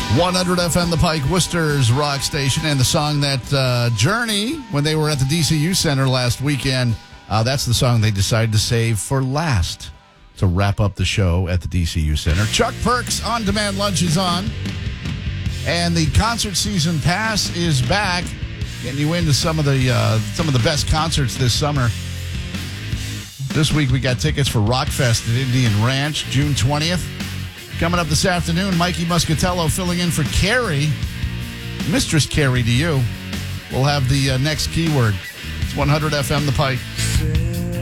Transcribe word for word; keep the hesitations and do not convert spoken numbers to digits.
one hundred F M The Pike, Worcester's rock station, and the song that uh, Journey, when they were at the D C U Center last weekend, uh, that's the song they decided to save for last to wrap up the show at the D C U Center. Chuck Perks On Demand Lunch is on, and the concert season pass is back, getting you into some of the uh, some of the best concerts this summer. This week we got tickets for Rockfest at Indian Ranch, June twentieth. Coming up this afternoon, Mikey Muscatello filling in for Carrie, Mistress Carrie to you. We'll have the uh, next keyword. It's one hundred F M The Pike.